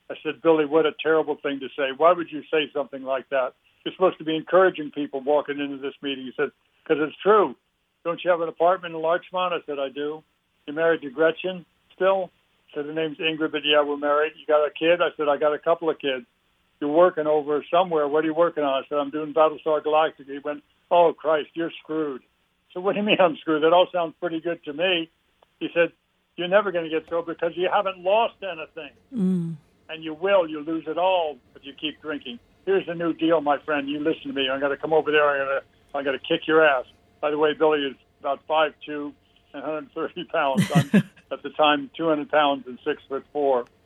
I said, Billy, what a terrible thing to say. Why would you say something like that? You're supposed to be encouraging people walking into this meeting. He said, because it's true. Don't you have an apartment in Larchmont? I said, I do. You married to Gretchen still? I said, her name's Ingrid, but yeah, we're married. You got a kid? I said, I got a couple of kids. You're working over somewhere. What are you working on? I said, I'm doing Battlestar Galactica. He went, oh, Christ, you're screwed. So what do you mean I'm screwed? That all sounds pretty good to me. He said, you're never going to get sober because you haven't lost anything. And you will. You lose it all if you keep drinking. Here's the new deal, my friend. You listen to me. I'm going to come over there. I'm going to kick your ass. By the way, Billy is about 5'2" and 130 pounds. I'm, at the time, 200 pounds and 6'4".